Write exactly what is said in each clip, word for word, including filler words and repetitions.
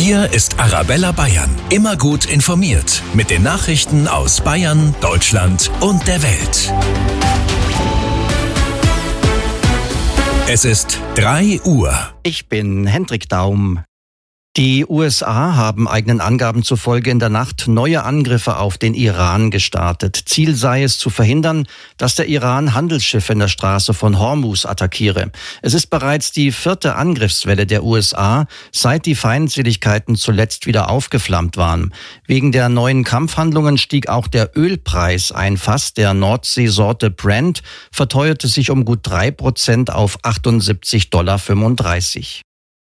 Hier ist Arabella Bayern. Immer gut informiert mit den Nachrichten aus Bayern, Deutschland und der Welt. Es ist drei Uhr. Ich bin Hendrik Daum. Die U S A haben eigenen Angaben zufolge in der Nacht neue Angriffe auf den Iran gestartet. Ziel sei es zu verhindern, dass der Iran Handelsschiffe in der Straße von Hormuz attackiere. Es ist bereits die vierte Angriffswelle der U S A, seit die Feindseligkeiten zuletzt wieder aufgeflammt waren. Wegen der neuen Kampfhandlungen stieg auch der Ölpreis. Ein Fass der Nordseesorte Brent verteuerte sich um gut drei Prozent auf achtundsiebzig Komma fünfunddreißig Dollar.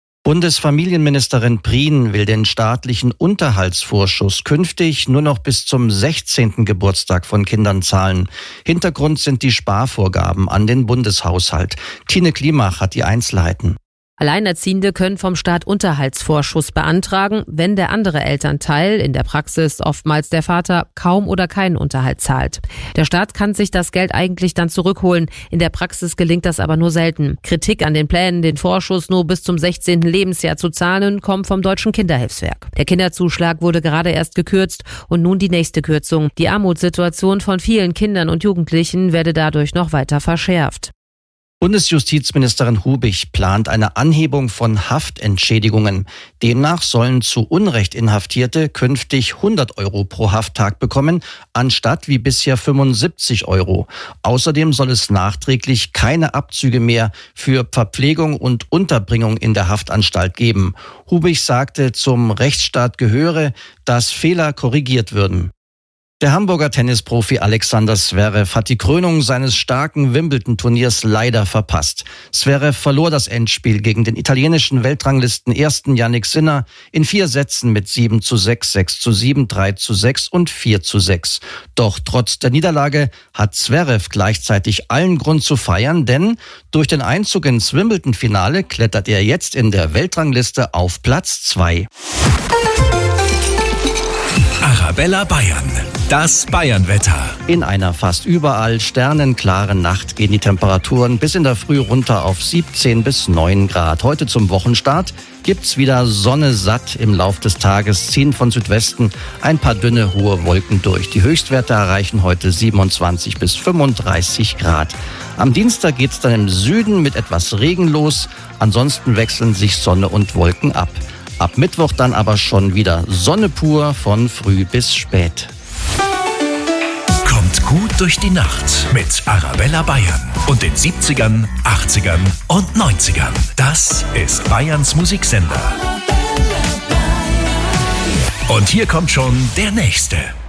Bundesfamilienministerin Prien will den staatlichen Unterhaltsvorschuss künftig nur noch bis zum sechzehnten Geburtstag von Kindern zahlen. Hintergrund sind die Sparvorgaben an den Bundeshaushalt. Tine Klimach hat die Einzelheiten. Alleinerziehende können vom Staat Unterhaltsvorschuss beantragen, wenn der andere Elternteil, in der Praxis oftmals der Vater, kaum oder keinen Unterhalt zahlt. Der Staat kann sich das Geld eigentlich dann zurückholen. In der Praxis gelingt das aber nur selten. Kritik an den Plänen, den Vorschuss nur bis zum sechzehnten Lebensjahr zu zahlen, kommt vom Deutschen Kinderhilfswerk. Der Kinderzuschlag wurde gerade erst gekürzt und nun die nächste Kürzung. Die Armutssituation von vielen Kindern und Jugendlichen werde dadurch noch weiter verschärft. Bundesjustizministerin Hubich plant eine Anhebung von Haftentschädigungen. Demnach sollen zu Unrecht Inhaftierte künftig hundert Euro pro Hafttag bekommen, anstatt wie bisher fünfundsiebzig Euro. Außerdem soll es nachträglich keine Abzüge mehr für Verpflegung und Unterbringung in der Haftanstalt geben. Hubich sagte, zum Rechtsstaat gehöre, dass Fehler korrigiert würden. Der Hamburger Tennisprofi Alexander Zverev hat die Krönung seines starken Wimbledon-Turniers leider verpasst. Zverev verlor das Endspiel gegen den italienischen Weltranglisten-Ersten Jannik Sinner in vier Sätzen mit sieben zu sechs, sechs zu sieben, drei zu sechs und vier zu sechs. Doch trotz der Niederlage hat Zverev gleichzeitig allen Grund zu feiern, denn durch den Einzug ins Wimbledon-Finale klettert er jetzt in der Weltrangliste auf Platz zwei. Arabella Bayern. Das Bayernwetter. In einer fast überall sternenklaren Nacht gehen die Temperaturen bis in der Früh runter auf siebzehn bis neun Grad. Heute zum Wochenstart gibt's wieder Sonne satt. Im Lauf des Tages ziehen von Südwesten ein paar dünne, hohe Wolken durch. Die Höchstwerte erreichen heute siebenundzwanzig bis fünfunddreißig Grad. Am Dienstag geht's dann im Süden mit etwas Regen los. Ansonsten wechseln sich Sonne und Wolken ab. Ab Mittwoch dann aber schon wieder Sonne pur von früh bis spät. Kommt gut durch die Nacht mit Arabella Bayern und den siebzigern, achtzigern und neunzigern. Das ist Bayerns Musiksender. Und hier kommt schon der nächste.